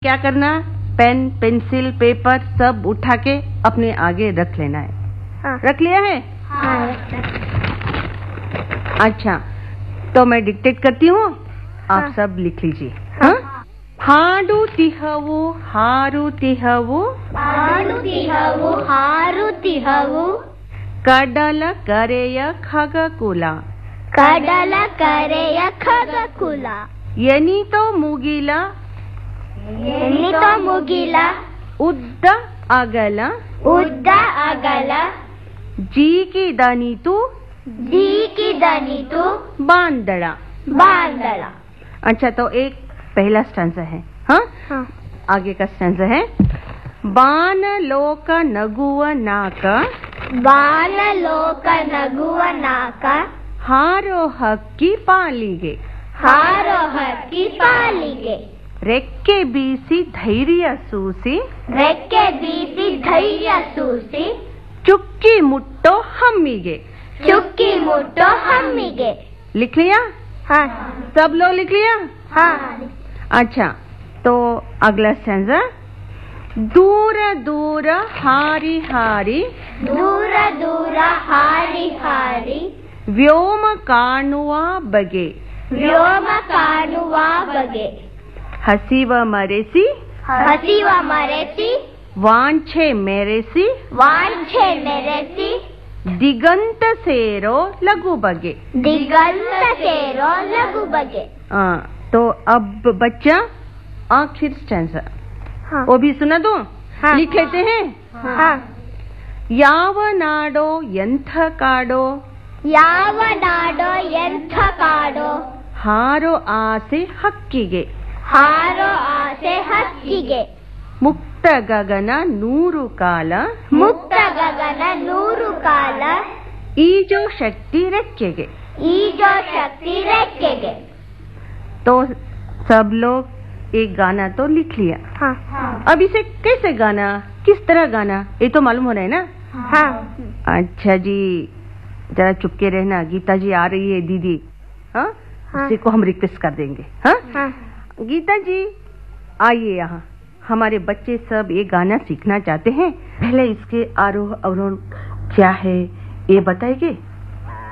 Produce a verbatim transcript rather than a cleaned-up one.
क्या करना, pen pencil paper सब उठा के अपने आगे रख लेना है। हाँ। रख लिया है? हाँ। अच्छा, तो मैं डिक्टेट करती हूँ, आप हाँ। सब लिख लीजिए। हाँ? ಹಾಡುತ್ತಿಹವು ಹಾರುತ್ತಿಹವು ಹಾಡುತ್ತಿಹವು ಹಾರುತ್ತಿಹವು ಕಡಲ ಕರೆಯ ಖಗಕುಲ ಕಡಲ ಕರೆಯ ಖಗಕುಲ ಎನಿತೋ ಮುಗಿಲ ಎನಿತೋ ಮುಗಿಲ ಉದ್ದ ಅಗಲ ಉದ್ದ ಅಗಲ ಜೀಕಿದನಿತು ಜೀಕಿದನಿತು बांदड़ बांदड़। अच्छा, तो एक पहला स्टैंजा है। हाँ? हाँ। आगे का स्टैंजा है बान लोक नगुव नाक ಬಾನ ಲೋಕ ನಗುವ ನಾಕ ಹಾರೋ ಹಕ್ಕಿ ಪಾಲಿಗೆ ಹಾರೋ ಹಕ್ಕಿ ಪಾಲಿಗೆ ರೆಕ್ಕೆ ಬೀಸಿ ಧೈರ್ಯ ಸೂಸಿ ರೆಕ್ಕೆ ಬೀಸಿ ಧೈರ್ಯ ಸೂಸಿ ಚುಕ್ಕಿ ಮುಟ್ಟೋ ಹಮ್ಮಿಗೆ ಚುಕ್ಕಿ ಮುಟ್ಟೋ ಹಮ್ಮಿಗೆ। लिख लिया? हाँ। सब लोग लिख लिया? हाँ। अच्छा, तो अगला स्टैंजा दूर दूर हारी हारी ದೂರ ದೂರ ಹಾರಿ ಹಾರಿ ವ್ಯೋಮ ಕಾಣುವ ಬಗೆ ವ್ಯೋಮ ಕಾಣುವ ಬಗೆ ಹಸಿವ ಮರೆಸಿ ಹಸಿವ ಮರೆಸಿ ವಾಂಛೆ ಮೆರೆಸಿ ವಾಂಛೆ ಮೆರೆಸಿ ದಿಗಂತ ಸೇರೋ ಲಘು ಬಗೆ ದಿಗಂತ ಸೇರೋ ಲಘು ಬಗೆ। हाँ, तो अब बच्चा आखिर स्टैंजा हाँ। वो भी सुना दो। हाँ। लिख लेते हैं। हाँ। ಯಾವ ನಾಡೋ ಎಂಥ ಕಾಡೋ ಯಾವ ನಾಡೋ ಎಂಥ ಕಾಡೋ ಹಾರೋ ಆಸೆ ಹಕ್ಕಿಗೆ ಹಾರೋ ಆಸೆ ಹಕ್ಕಿಗೆ ಮುಕ್ತ ಗಗನ ನೂರು ಕಾಲ ಮುಕ್ತ ಗಗನ ನೂರು ಕಾಲ ಈಜೋ ಶಕ್ತಿ ರೆಕ್ಕೆಗೆ ಈಜೋ ಶಕ್ತಿ ರೆಕ್ಕೆಗೆ। तो सब लोग एक गाना तो लिख लिया। हाँ। अब इसे कैसे गाना, किस तरह गाना, ये तो मालूम हो रहा है ना? हाँ। अच्छा जी, जरा चुपके रहना, गीता जी आ रही है दीदी। हाँ? हाँ। उसी को हम रिक्वेस्ट कर देंगे। हाँ? हाँ। गीता जी आइए यहाँ, हमारे बच्चे सब ये गाना सीखना चाहते हैं, पहले इसके आरोह अवरोह क्या है ये बताएंगे।